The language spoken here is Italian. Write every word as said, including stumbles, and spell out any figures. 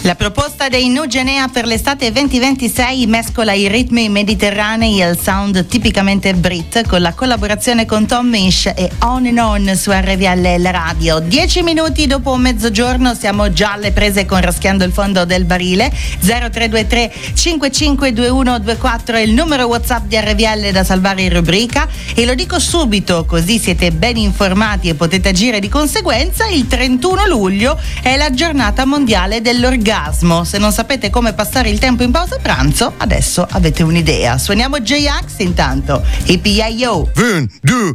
La proposta dei Nugenea per l'estate venti ventisei mescola i ritmi mediterranei e il sound tipicamente Brit con la collaborazione con Tom Misch e On and On su R V L La Radio. Dieci minuti dopo mezzogiorno siamo già alle prese con Raschiando il fondo del barile. Zero tre due tre cinque cinque due uno due quattro è il numero WhatsApp di R V L da salvare in rubrica, e lo dico subito così siete ben informati e potete agire di conseguenza. Il trentuno luglio è la giornata mondiale dell'orgasmo. Se non sapete come passare il tempo in pausa pranzo, adesso avete un'idea. Suoniamo J-Ax intanto. E P I O. Un, due,